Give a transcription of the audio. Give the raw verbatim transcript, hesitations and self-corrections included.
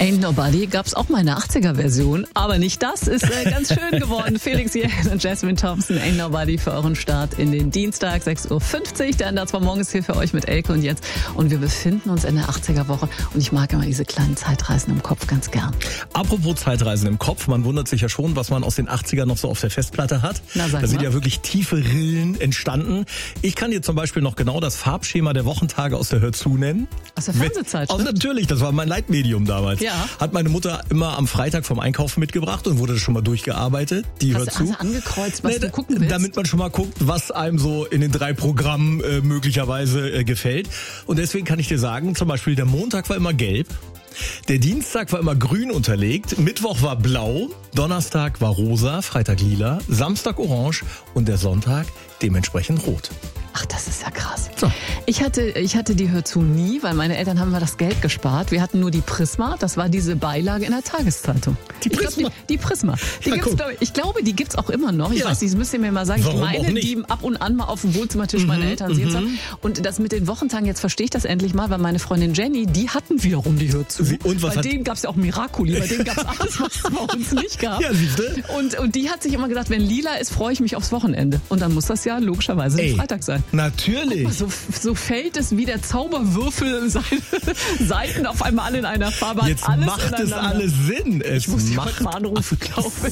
Ain't Nobody gab's auch mal eine achtziger-Version, aber nicht das ist äh, ganz schön geworden. Felix hier und Jasmine Thompson, Ain't Nobody für euren Start in den Dienstag, sechs Uhr fünfzig. Der Andaz von morgens hier für euch mit Elke und jetzt. Und wir befinden uns in der achtziger-Woche und ich mag immer diese kleinen Zeitreisen im Kopf ganz gern. Apropos Zeitreisen im Kopf, man wundert sich ja schon, was man aus den achtzigern noch so auf der Festplatte hat. Na, sag da sind mal. ja wirklich tiefe Rillen entstanden. Ich kann dir zum Beispiel noch genau das Farbschema der Wochentage aus der Hör zu nennen. Aus der Fernsehzeit, Aus, natürlich, das war mein Leitmedium damals. Ja. Hat meine Mutter immer am Freitag vom Einkaufen mitgebracht und wurde das schon mal durchgearbeitet. Die Hast Hör du zu. also angekreuzt, was Nee, du gucken willst? Damit man schon mal guckt, was einem so in den drei Programmen äh, möglicherweise äh, gefällt. Und deswegen kann ich dir sagen, zum Beispiel der Montag war immer gelb. Der Dienstag war immer grün unterlegt, Mittwoch war blau, Donnerstag war rosa, Freitag lila, Samstag orange und der Sonntag dementsprechend rot. Ach, das ist ja krass. So. Ich hatte, ich hatte die Hör zu nie, weil meine Eltern haben mir das Geld gespart. Wir hatten nur die Prisma, das war diese Beilage in der Tageszeitung. Die Ich glaub, Prisma? die, die Prisma. Die Na, gibt's, guck. glaub, ich glaube, die gibt's auch immer noch. Ich Ja. weiß nicht, das müsst ihr mir mal sagen. Warum ich auch meine, nicht? die ab und an mal auf dem Wohnzimmertisch meiner Eltern sehen. mhm. Und das mit den Wochentagen, jetzt verstehe ich das endlich mal, weil meine Freundin Jenny, die hatten wiederum die Hör zu. Sie- und was bei hat- denen gab's ja auch Miraculi, bei denen gab's alles, was es bei uns nicht gab. Ja, siehste. Und, und die hat sich immer gesagt, wenn lila ist, freue ich mich aufs Wochenende. Und dann muss das ja logischerweise Ey, ein Freitag sein. Natürlich. So, so fällt es wie der Zauberwürfel seine Seiten auf einmal in einer Farbe. Jetzt alles macht es ineinander. alles Sinn. Es Ich muss dich macht heute mal anrufen, glaube ich.